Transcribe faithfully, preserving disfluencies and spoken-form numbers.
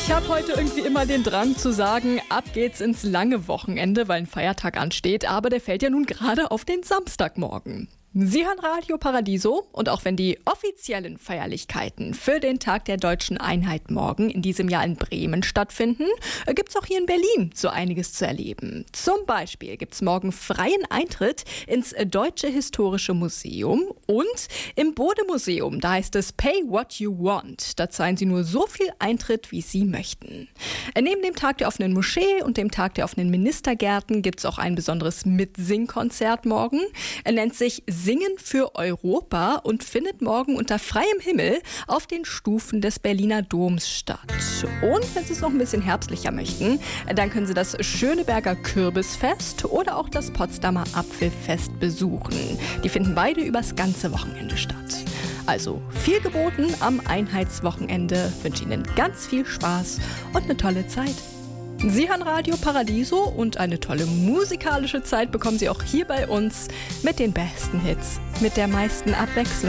Ich habe heute irgendwie immer den Drang zu sagen, ab geht's ins lange Wochenende, weil ein Feiertag ansteht, aber der fällt ja nun gerade auf den Samstagmorgen. Sie hören Radio Paradiso und auch wenn die offiziellen Feierlichkeiten für den Tag der Deutschen Einheit morgen in diesem Jahr in Bremen stattfinden, gibt's auch hier in Berlin so einiges zu erleben. Zum Beispiel gibt's morgen freien Eintritt ins Deutsche Historische Museum und im Bode-Museum, da heißt es Pay What You Want. Da zahlen Sie nur so viel Eintritt, wie Sie möchten. Neben dem Tag der offenen Moschee und dem Tag der offenen Ministergärten gibt's auch ein besonderes Mitsingkonzert morgen. Er nennt sich Singen für Europa und findet morgen unter freiem Himmel auf den Stufen des Berliner Doms statt. Und wenn Sie es noch ein bisschen herbstlicher möchten, dann können Sie das Schöneberger Kürbisfest oder auch das Potsdamer Apfelfest besuchen. Die finden beide übers ganze Wochenende statt. Also viel geboten am Einheitswochenende. Ich wünsche Ihnen ganz viel Spaß und eine tolle Zeit. Sie hören Radio Paradiso und eine tolle musikalische Zeit bekommen Sie auch hier bei uns mit den besten Hits, mit der meisten Abwechslung.